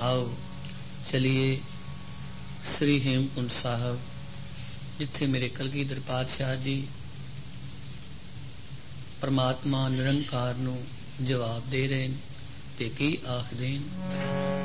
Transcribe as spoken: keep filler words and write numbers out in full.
आओ चलिए श्री हेमकुंड साहब, जिथे मेरे कलगीधर पातशाह जी परमात्मा निरंकार नू जवाब दे रहे हैं ते की आखदे।